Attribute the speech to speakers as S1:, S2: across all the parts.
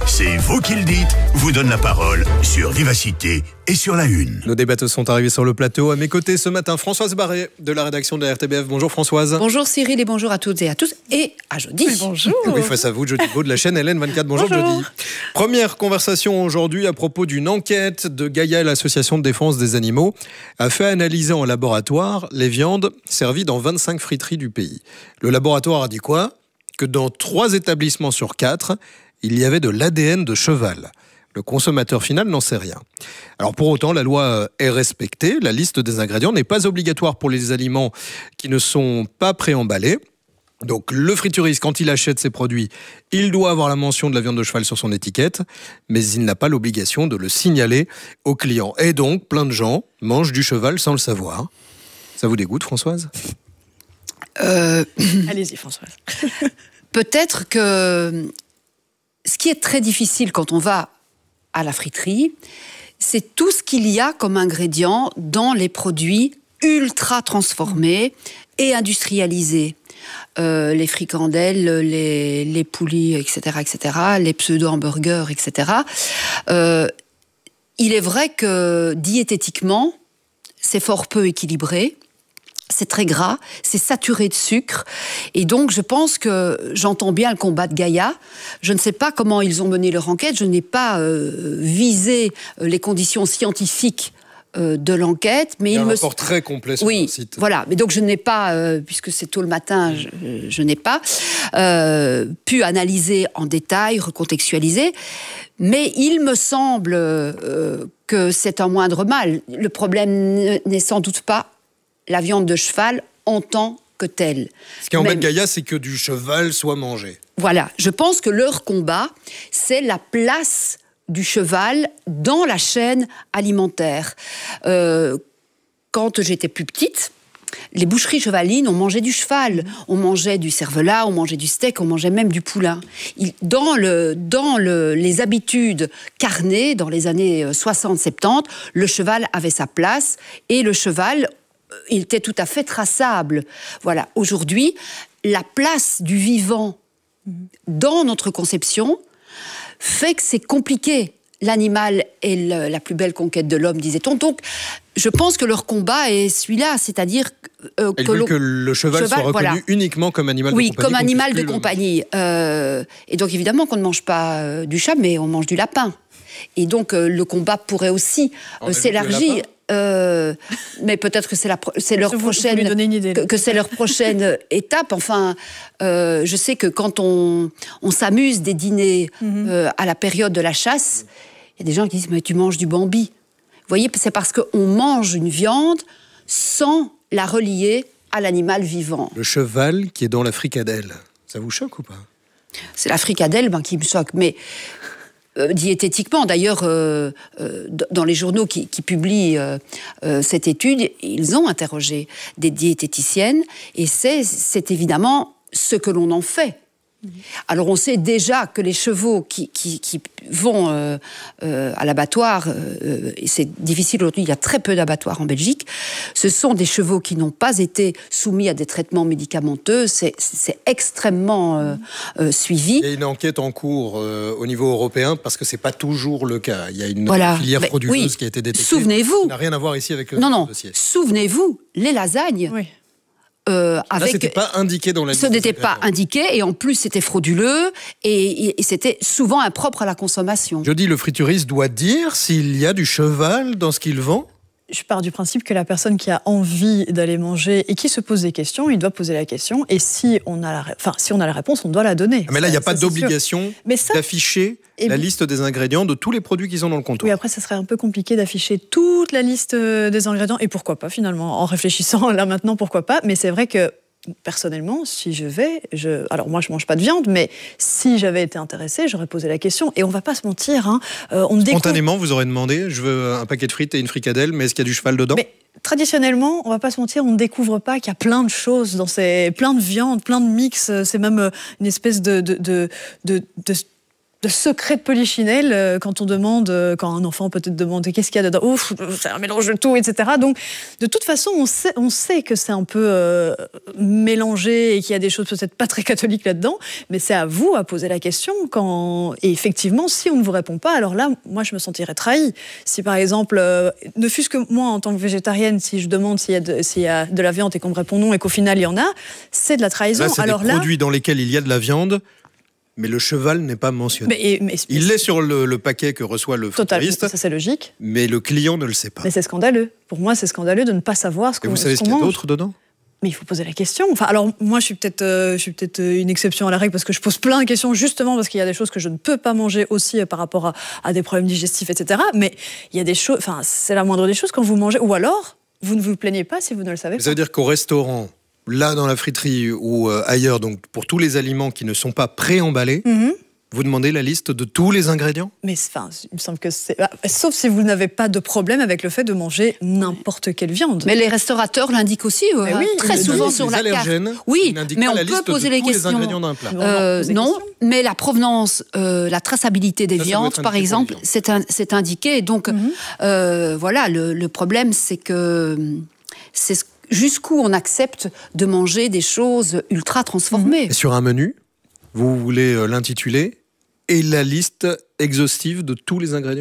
S1: C'est vous qui le dites, vous donne la parole sur Vivacité et sur La Une.
S2: Nos débatteuses sont arrivées sur le plateau. À mes côtés ce matin, Françoise Barré de la rédaction de la RTBF. Bonjour Françoise.
S3: Bonjour Cyril et bonjour à toutes et à tous. Et à Jody.
S4: Bonjour.
S2: Oui, face à vous, Jody Beau de la chaîne LN24. Bonjour Jody. Première conversation aujourd'hui à propos d'une enquête de Gaïa, l'association de défense des animaux, a fait analyser en laboratoire les viandes servies dans 25 friteries du pays. Le laboratoire a dit quoi ? Que dans 3 établissements sur 4, il y avait de l'ADN de cheval. Le consommateur final n'en sait rien. Alors pour autant, la loi est respectée. La liste des ingrédients n'est pas obligatoire pour les aliments qui ne sont pas préemballés. Donc le frituriste, quand il achète ses produits, il doit avoir la mention de la viande de cheval sur son étiquette, mais il n'a pas l'obligation de le signaler au client. Et donc, plein de gens mangent du cheval sans le savoir. Ça vous dégoûte, Françoise ?
S4: Allez-y, Françoise.
S3: Peut-être que ce qui est très difficile quand on va à la friterie, c'est tout ce qu'il y a comme ingrédients dans les produits ultra transformés et industrialisés. Les fricandelles, les poulies, etc., les pseudo-hamburgers, etc. Il est vrai que diététiquement, c'est fort peu équilibré. C'est très gras, c'est saturé de sucre. Et donc, je pense que j'entends bien le combat de Gaïa. Je ne sais pas comment ils ont mené leur enquête. Je n'ai pas visé les conditions scientifiques de l'enquête. Mais
S2: il y a un rapport très complet sur le site.
S3: Voilà. Mais donc, je n'ai pas, puisque c'est tôt le matin, je n'ai pas pu analyser en détail, recontextualiser. Mais il me semble que c'est un moindre mal. Le problème n'est sans doute pas la viande de cheval en tant que telle.
S2: Ce qui embête Gaïa, c'est que du cheval soit mangé.
S3: Voilà, je pense que leur combat, c'est la place du cheval dans la chaîne alimentaire. Quand j'étais plus petite, les boucheries chevalines, on mangeait du cheval, on mangeait du cervelas, on mangeait du steak, on mangeait même du poulain. Dans les habitudes carnées, dans les années 60-70, le cheval avait sa place et le cheval, il était tout à fait traçable. Voilà. Aujourd'hui, la place du vivant dans notre conception fait que c'est compliqué. L'animal est la plus belle conquête de l'homme, disait-on. Donc, je pense que leur combat est celui-là, c'est-à-dire
S2: que le cheval soit reconnu uniquement comme animal de compagnie.
S3: Oui, comme animal de compagnie. Et donc, évidemment qu'on ne mange pas du chat, mais on mange du lapin. Et donc, le combat pourrait aussi s'élargir. Mais peut-être que c'est leur prochaine étape. Enfin, je sais que quand on s'amuse des dîners à la période de la chasse, il y a des gens qui disent « mais tu manges du Bambi ». Vous voyez, c'est parce qu'on mange une viande sans la relier à l'animal vivant.
S2: Le cheval qui est dans la fricadelle, ça vous choque ou pas ?
S3: C'est la fricadelle qui me choque, mais... diététiquement, d'ailleurs, dans les journaux qui publient cette étude, ils ont interrogé des diététiciennes et c'est évidemment ce que l'on en fait. Alors on sait déjà que les chevaux qui vont à l'abattoir, et c'est difficile aujourd'hui, il y a très peu d'abattoirs en Belgique, ce sont des chevaux qui n'ont pas été soumis à des traitements médicamenteux, c'est extrêmement suivi.
S2: Il y a une enquête en cours au niveau européen, parce que c'est pas toujours le cas. Il y a une filière frauduleuse qui a été détectée.
S3: Souvenez-vous.
S2: Ça n'a rien à voir ici avec le dossier.
S3: Souvenez-vous, les lasagnes...
S4: Oui.
S2: Là, c'était pas indiqué dans la liste.
S3: Ce n'était pas indiqué, et en plus, c'était frauduleux, et c'était souvent impropre à la consommation.
S2: Je dis, le frituriste doit dire s'il y a du cheval dans ce qu'il vend ?
S4: Je pars du principe que la personne qui a envie d'aller manger et qui se pose des questions, il doit poser la question, et si on a la réponse, on doit la donner.
S2: Mais là, il n'y a pas d'obligation d'afficher la liste des ingrédients de tous les produits qui sont dans le comptoir.
S4: Oui, après, ça serait un peu compliqué d'afficher toute la liste des ingrédients, et pourquoi pas, finalement, en réfléchissant là maintenant, pourquoi pas, mais c'est vrai que personnellement, si alors moi je mange pas de viande, mais si j'avais été intéressée, j'aurais posé la question. Et on va pas se mentir,
S2: Spontanément, vous aurez demandé, je veux un paquet de frites et une fricadelle, mais est-ce qu'il y a du cheval dedans ?
S4: Mais traditionnellement, on va pas se mentir, on ne découvre pas qu'il y a plein de choses plein de viandes, plein de mix. C'est même une espèce de secret de polichinelle quand on demande, quand un enfant peut-être demande qu'est-ce qu'il y a dedans, ouf, c'est un mélange de tout, etc. Donc, de toute façon, on sait que c'est un peu mélangé et qu'il y a des choses peut-être pas très catholiques là-dedans, mais c'est à vous à poser la question et effectivement, si on ne vous répond pas, alors là, moi, je me sentirais trahie. Si par exemple, ne fût-ce que moi, en tant que végétarienne, si je demande s'il y a de la viande et qu'on me répond non et qu'au final, il y en a, c'est de la trahison.
S2: Là, c'est des produits dans lesquels il y a de la viande. Mais le cheval n'est pas mentionné. Il l'est sur le paquet que reçoit le fleuriste.
S4: Ça, c'est logique.
S2: Mais le client ne le sait pas.
S4: Mais c'est scandaleux. Pour moi, c'est scandaleux de ne pas savoir ce qu'on mange.
S2: Et vous savez ce qu'il y a d'autre dedans ?
S4: Mais il faut poser la question. Enfin, alors, moi, je suis peut-être une exception à la règle parce que je pose plein de questions justement parce qu'il y a des choses que je ne peux pas manger aussi par rapport à des problèmes digestifs, etc. Mais il y a des choses... Enfin, c'est la moindre des choses quand vous mangez. Ou alors, vous ne vous plaignez pas si vous ne le savez pas.
S2: Ça veut dire qu'au restaurant... Là, dans la friterie ou ailleurs, donc pour tous les aliments qui ne sont pas préemballés, vous demandez la liste de tous les ingrédients ?
S4: Mais il me semble que c'est... Sauf si vous n'avez pas de problème avec le fait de manger n'importe quelle viande.
S3: Mais les restaurateurs l'indiquent aussi, très souvent sur la carte. Oui, mais on peut poser les questions. Non, mais la provenance, la traçabilité des viandes, par exemple, c'est indiqué. Donc, voilà, le problème, c'est que... jusqu'où on accepte de manger des choses ultra transformées.
S2: Et sur un menu, vous voulez l'intituler et la liste exhaustive de tous les ingrédients ?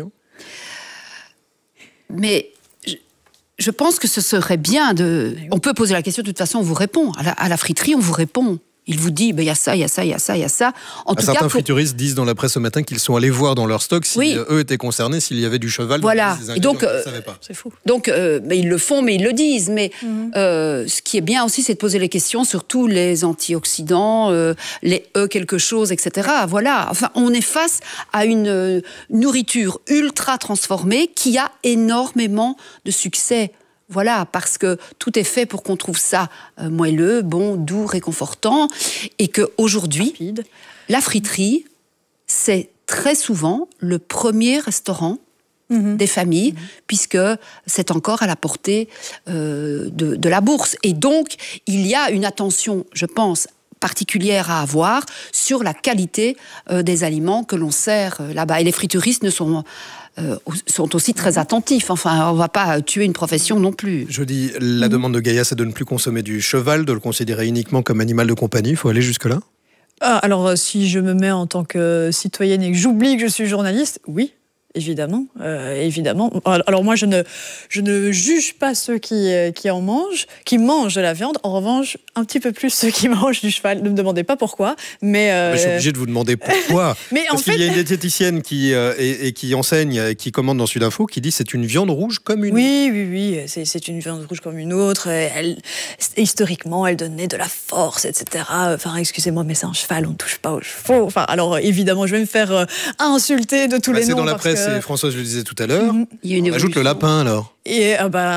S3: Mais je pense que ce serait bien de... On peut poser la question, de toute façon, on vous répond. À la friterie, on vous répond. Il vous dit, il y a ça, il y a ça, il y a ça, il y a ça.
S2: Certains frituristes disent dans la presse ce matin qu'ils sont allés voir dans leur stock si eux étaient concernés, s'il y avait du cheval.
S3: Voilà.
S2: Dans les ingrédients qu'ils ne savaient pas.
S4: C'est fou.
S3: Donc, mais ils le font, mais ils le disent. Mais ce qui est bien aussi, c'est de poser les questions sur tous les antioxydants, les quelque chose, etc. Voilà. Enfin, on est face à une nourriture ultra transformée qui a énormément de succès. Voilà, parce que tout est fait pour qu'on trouve ça moelleux, bon, doux, réconfortant, et qu'aujourd'hui, la friterie, c'est très souvent le premier restaurant des familles, puisque c'est encore à la portée de la bourse. Et donc, il y a une attention, je pense, particulière à avoir sur la qualité des aliments que l'on sert là-bas. Et les frituristes sont aussi très attentifs. Enfin, on ne va pas tuer une profession non plus.
S2: Je dis, la demande de Gaïa, c'est de ne plus consommer du cheval, de le considérer uniquement comme animal de compagnie. Il faut aller jusque-là ?
S4: Alors, si je me mets en tant que citoyenne et que j'oublie que je suis journaliste, oui. Évidemment, évidemment. Alors moi, je ne juge pas ceux qui mangent de la viande. En revanche, un petit peu plus ceux qui mangent du cheval. Ne me demandez pas pourquoi, mais...
S2: Je suis obligé de vous demander pourquoi. Parce qu'il y a une diététicienne qui enseigne, et qui commande dans Sudinfo, qui dit c'est une viande rouge comme une autre.
S4: Oui, c'est une viande rouge comme une autre. Historiquement, elle donnait de la force, etc. Enfin, excusez-moi, mais c'est un cheval, on ne touche pas aux chevaux. Enfin, alors évidemment, je vais me faire insulter de tous les noms.
S2: C'est dans la presse. Et Françoise, je le disais tout à l'heure, on ajoute le lapin alors.
S4: Et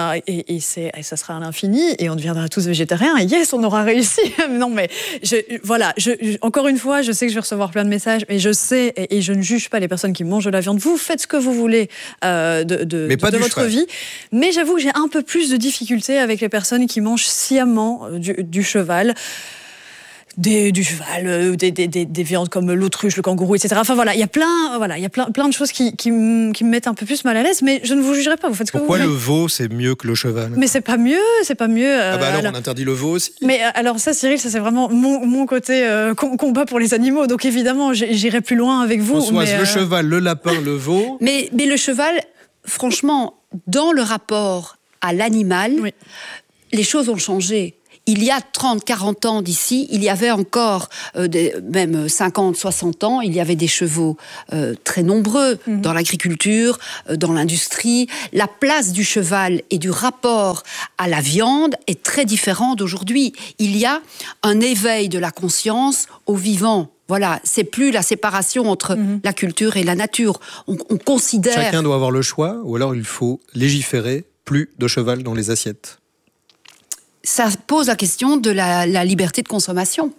S4: ça sera à l'infini et on deviendra tous végétariens. Et yes, on aura réussi. Non, mais encore une fois, je sais que je vais recevoir plein de messages, mais je sais et je ne juge pas les personnes qui mangent de la viande. Vous faites ce que vous voulez de votre vie. Mais j'avoue que j'ai un peu plus de difficultés avec les personnes qui mangent sciemment du cheval. Des viandes comme l'autruche, le kangourou, etc. Enfin voilà, il y a plein de choses qui me mettent un peu plus mal à l'aise, mais je ne vous jugerai pas, vous faites ce que vous voulez.
S2: Pourquoi le veau, c'est mieux que le cheval ?
S4: Mais c'est pas mieux.
S2: Alors on interdit le veau aussi ?
S4: Mais alors ça, Cyril, ça c'est vraiment mon côté combat pour les animaux, donc évidemment, j'irai plus loin avec vous.
S2: Françoise, le cheval, le lapin, le veau...
S3: Mais le cheval, franchement, dans le rapport à l'animal, les choses ont changé. Il y a 30, 40 ans d'ici, il y avait encore, même 50, 60 ans, il y avait des chevaux très nombreux dans l'agriculture, dans l'industrie. La place du cheval et du rapport à la viande est très différente d'aujourd'hui. Il y a un éveil de la conscience au vivant. Voilà, c'est plus la séparation entre la culture et la nature. On considère...
S2: Chacun doit avoir le choix, ou alors il faut légiférer plus de cheval dans les assiettes.
S3: Ça pose la question de la liberté de consommation.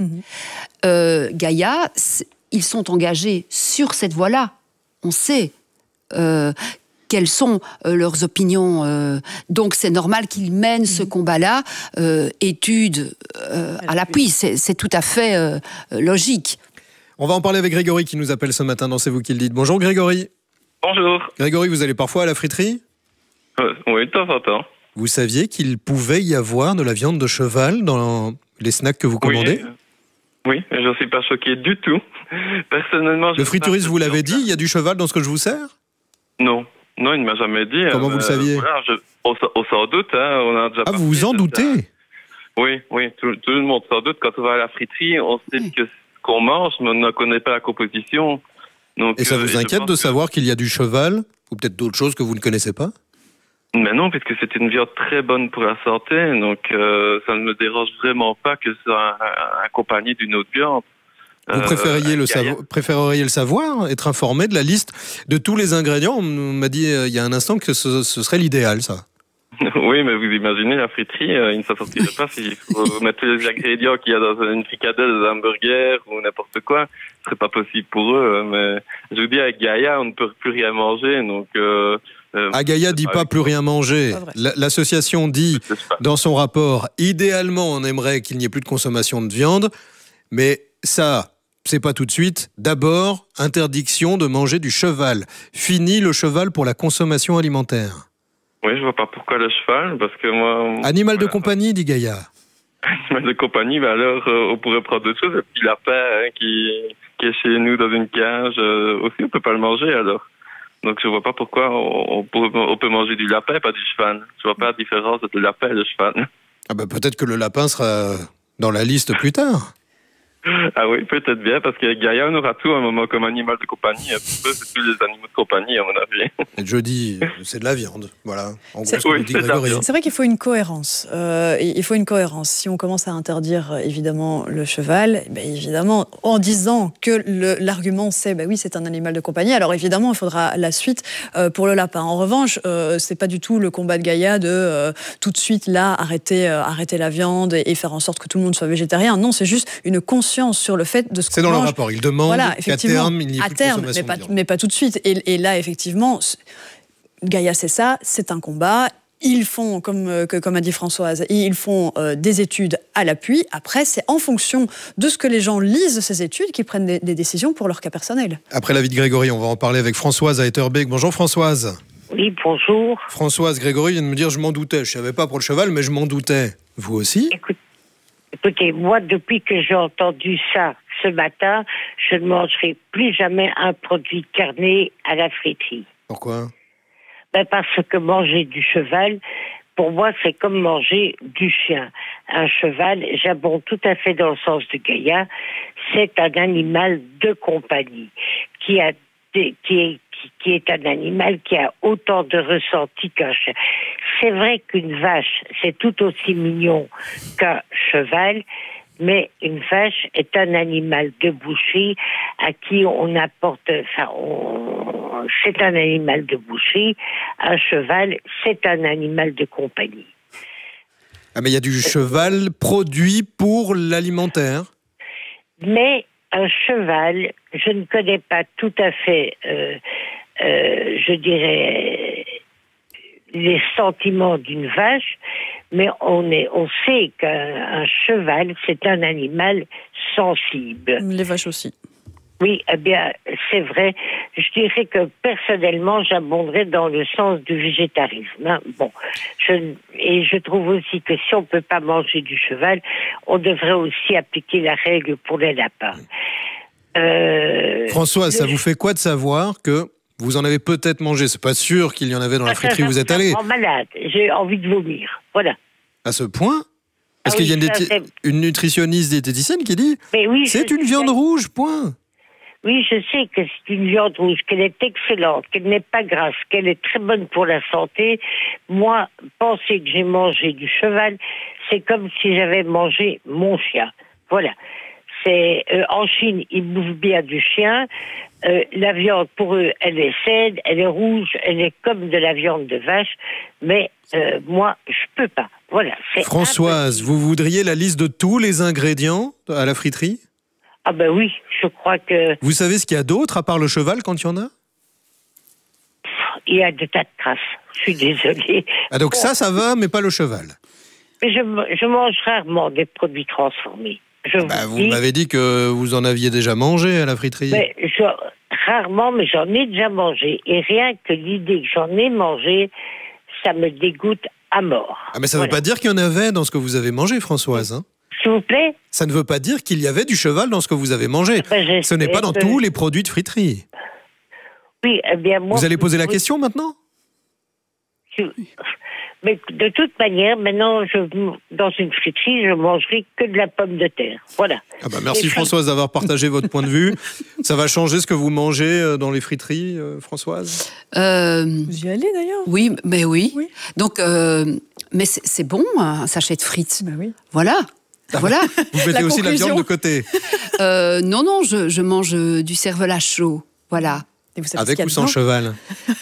S3: Gaïa, ils sont engagés sur cette voie-là. On sait quelles sont leurs opinions. Donc c'est normal qu'ils mènent ce combat-là, études à l'appui. C'est tout à fait logique.
S2: On va en parler avec Grégory qui nous appelle ce matin dans C'est vous qui le dites. Bonjour Grégory.
S5: Bonjour.
S2: Grégory, vous allez parfois à la friterie ?
S5: Oui, de temps en temps.
S2: Vous saviez qu'il pouvait y avoir de la viande de cheval dans les snacks que vous commandez ?
S5: Oui, je ne suis pas choqué du tout. Personnellement,
S2: Le frituriste vous l'avait dit, il y a du cheval dans ce que je vous sers ?
S5: Non, il ne m'a jamais dit.
S2: Comment vous le saviez ?
S5: Voilà, on s'en doute, hein, on a déjà
S2: Ah, vous vous en doutez ?
S5: Oui, tout le monde s'en doute. Quand on va à la friterie, on sait que ce qu'on mange, mais on ne connaît pas la composition. Donc,
S2: et ça vous inquiète de savoir qu'il y a du cheval ? Ou peut-être d'autres choses que vous ne connaissez pas ?
S5: Mais non, puisque c'est une viande très bonne pour la santé, donc ça ne me dérange vraiment pas que ce soit accompagné d'une autre viande.
S2: Vous préféreriez le savoir, être informé de la liste de tous les ingrédients ? On m'a dit il y a un instant que ce serait l'idéal, ça.
S5: Oui, mais vous imaginez, la friterie, il ne s'en sortirait pas s'il faut mettre tous les ingrédients qu'il y a dans une fricadelle, des hamburgers ou n'importe quoi. Ce serait pas possible pour eux. Mais je vous dis, avec Gaïa, on ne peut plus rien manger, donc...
S2: Gaïa dit pas plus rien manger. L'association dit dans son rapport, idéalement, on aimerait qu'il n'y ait plus de consommation de viande, mais ça, c'est pas tout de suite. D'abord, interdiction de manger du cheval. Fini le cheval pour la consommation alimentaire.
S5: Oui, je vois pas pourquoi le cheval, parce que moi...
S2: Animal de compagnie, dit Gaïa.
S5: Animal de compagnie, ben alors on pourrait prendre d'autres choses. Le petit lapin qui est chez nous dans une cage, aussi on peut pas le manger alors. Donc je vois pas pourquoi on peut manger du lapin, pas du cheval. Je vois pas la différence entre le lapin et le cheval.
S2: Ah ben peut-être que le lapin sera dans la liste plus tard.
S5: Ah oui, peut-être bien, parce qu'avec Gaïa, on aura tout à un moment comme animal de compagnie. Un petit peu, c'est tous les animaux de compagnie, à mon avis.
S2: Et je dis, c'est de la viande, voilà. En gros,
S4: C'est vrai qu'il faut une cohérence. Il faut une cohérence. Si on commence à interdire, évidemment, le cheval, évidemment, en disant que l'argument, c'est, oui, c'est un animal de compagnie, alors évidemment, il faudra la suite pour le lapin. En revanche, c'est pas du tout le combat de Gaïa de tout de suite, là, arrêter la viande et faire en sorte que tout le monde soit végétarien. Non, c'est juste une conscience sur le fait de ce qu'on mange.
S2: C'est dans le rapport. Il demande qu'à terme, il n'y ait plus de consommation de viande.
S4: Mais pas tout de suite. Et là, effectivement, Gaïa, c'est ça, c'est un combat. Ils font, comme a dit Françoise, ils font des études à l'appui. Après, c'est en fonction de ce que les gens lisent de ces études qu'ils prennent des décisions pour leur cas personnel.
S2: Après l'avis de Grégory, on va en parler avec Françoise à Etterbeek. Bonjour Françoise.
S6: Oui, bonjour.
S2: Françoise, Grégory vient de me dire je m'en doutais. Je ne savais pas pour le cheval, mais je m'en doutais. Vous aussi ?
S6: Écoutez, moi, depuis que j'ai entendu ça ce matin, je ne mangerai plus jamais un produit carné à la friterie.
S2: Pourquoi ?
S6: Parce que manger du cheval, pour moi, c'est comme manger du chien. Un cheval, j'abonde tout à fait dans le sens de Gaïa, c'est un animal de compagnie qui est un animal qui a autant de ressenti qu'un chien. C'est vrai qu'une vache, c'est tout aussi mignon qu'un cheval, mais une vache est un animal de boucherie à qui on apporte... c'est un animal de boucherie. Un cheval, c'est un animal de compagnie.
S2: Ah, mais il y a du cheval produit pour l'alimentaire.
S6: Mais un cheval, je ne connais pas tout à fait, je dirais, les sentiments d'une vache, mais on sait qu'un cheval, c'est un animal sensible.
S4: Les vaches aussi.
S6: Oui, eh bien, c'est vrai. Je dirais que personnellement, j'abonderais dans le sens du végétarisme. Hein. Bon, je trouve aussi que si on ne peut pas manger du cheval, on devrait aussi appliquer la règle pour les lapins.
S2: Françoise, ça vous fait quoi de savoir que vous en avez peut-être mangé ? C'est pas sûr qu'il y en avait dans la friterie où vous êtes allé.
S6: Je suis malade, j'ai envie de vomir. Voilà.
S2: À ce point ? Parce qu'il y a une nutritionniste diététicienne qui dit c'est une viande rouge, point.
S6: Oui, je sais que c'est une viande rouge, qu'elle est excellente, qu'elle n'est pas grasse, qu'elle est très bonne pour la santé. Moi, penser que j'ai mangé du cheval, c'est comme si j'avais mangé mon chien. Voilà. En Chine, ils bouffent bien du chien. La viande, pour eux, elle est saine, elle est rouge, elle est comme de la viande de vache. Mais moi, je peux pas. Voilà.
S2: Françoise, vous voudriez la liste de tous les ingrédients à la friterie ?
S6: Ah ben oui, je crois que...
S2: Vous savez ce qu'il y a d'autre à part le cheval quand il y en a ?
S6: Il y a des tas de crasses. Je suis désolée.
S2: Ah donc ça va, mais pas le cheval.
S6: Mais je mange rarement des produits transformés.
S2: Vous m'avez dit que vous en aviez déjà mangé à la friterie.
S6: Mais rarement, mais j'en ai déjà mangé. Et rien que l'idée que j'en ai mangé, ça me dégoûte à mort.
S2: Ah, mais ça ne veut pas dire qu'il y en avait dans ce que vous avez mangé, Françoise. Hein.
S6: S'il vous plaît?
S2: Ça ne veut pas dire qu'il y avait du cheval dans ce que vous avez mangé. Ce n'est pas dans tous les produits de friterie.
S6: Oui, eh bien moi...
S2: Vous allez poser la question maintenant?
S6: Mais de toute manière, maintenant, dans une friterie, je mangerai que de la pomme de terre. Voilà.
S2: Ah bah merci Françoise d'avoir partagé votre point de vue. Ça va changer ce que vous mangez dans les friteries, Françoise?
S4: Vous y allez d'ailleurs?
S3: Oui, mais oui. Donc, mais c'est bon, un sachet de frites.
S4: Ben oui.
S3: Voilà. Voilà.
S2: Vous mettez aussi la viande de côté?
S3: Non, je mange du cervelas chaud. Voilà.
S4: Et vous savez
S2: avec ou sans cheval?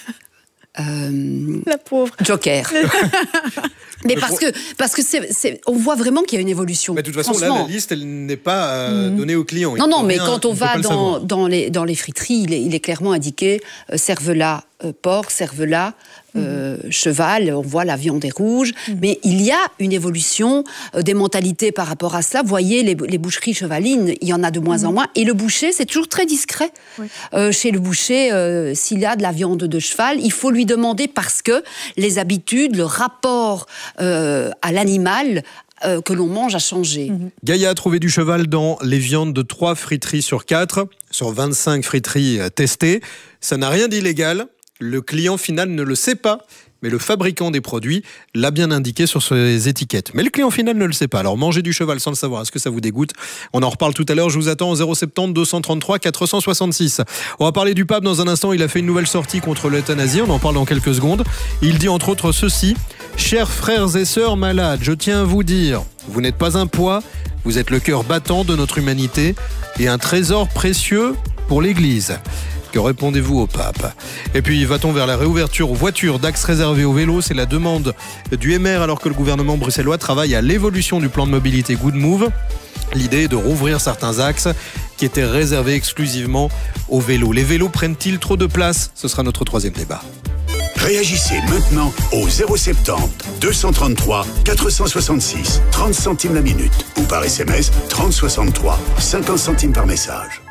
S4: La pauvre.
S3: Joker. Mais parce que on voit vraiment qu'il y a une évolution.
S2: Mais de toute façon, là, la liste, elle n'est pas donnée aux clients.
S3: Non, mais quand on va dans les friteries, il est clairement indiqué cervelas porc, cervelas cheval, on voit la viande est rouge. Mais il y a une évolution des mentalités par rapport à cela. Vous voyez, les boucheries chevalines, il y en a de moins en moins. Et le boucher, c'est toujours très discret. Chez le boucher, s'il a de la viande de cheval, il faut lui demander parce que les habitudes, le rapport à l'animal que l'on mange a changé.
S2: Gaïa a trouvé du cheval dans les viandes de 3 friteries sur 4, sur 25 friteries testées. Ça n'a rien d'illégal. Le client final ne le sait pas, mais le fabricant des produits l'a bien indiqué sur ses étiquettes. Mais le client final ne le sait pas. Alors manger du cheval sans le savoir, est-ce que ça vous dégoûte? On en reparle tout à l'heure. Je vous attends au 070 233 466. On va parler du pape dans un instant. Il a fait une nouvelle sortie contre l'euthanasie. On en parle dans quelques secondes. Il dit entre autres ceci: chers frères et sœurs malades, je tiens à vous dire, vous n'êtes pas un poids, vous êtes le cœur battant de notre humanité et un trésor précieux pour l'Église. Que répondez-vous au pape? Et puis, va-t-on vers la réouverture aux voitures d'axes réservés aux vélos? C'est la demande du MR alors que le gouvernement bruxellois travaille à l'évolution du plan de mobilité Good Move. L'idée est de rouvrir certains axes qui étaient réservés exclusivement aux vélos. Les vélos prennent-ils trop de place? Ce sera notre 3e débat.
S1: Réagissez maintenant au 070 233 466, 30 centimes la minute, ou par SMS 3063, 50 centimes par message.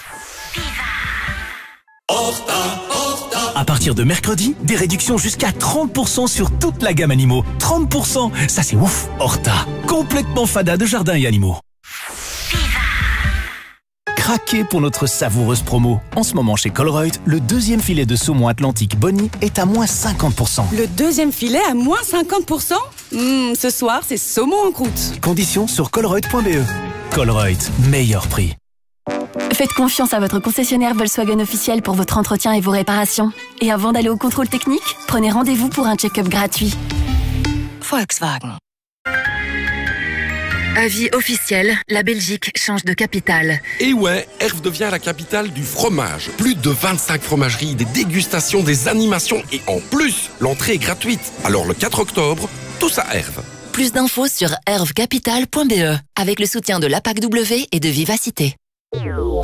S7: À partir de mercredi, des réductions jusqu'à 30% sur toute la gamme animaux. 30%, ça c'est ouf. Horta, complètement fada de jardins et animaux. Craquez pour notre savoureuse promo. En ce moment chez Colruyt, le 2e filet de saumon Atlantique Bonnie est à moins 50%.
S8: Le 2e filet à moins 50%? Ce soir, c'est saumon en croûte.
S7: Conditions sur colruyt.be. Colruyt, meilleur prix.
S9: Faites confiance à votre concessionnaire Volkswagen officiel pour votre entretien et vos réparations. Et avant d'aller au contrôle technique, prenez rendez-vous pour un check-up gratuit.
S10: Volkswagen. Avis officiel, la Belgique change de capitale.
S11: Et ouais, Herve devient la capitale du fromage. Plus de 25 fromageries, des dégustations, des animations et en plus, l'entrée est gratuite. Alors le 4 octobre, tous à Herve.
S10: Plus d'infos sur hervecapital.be avec le soutien de l'APAC-W et de Vivacité.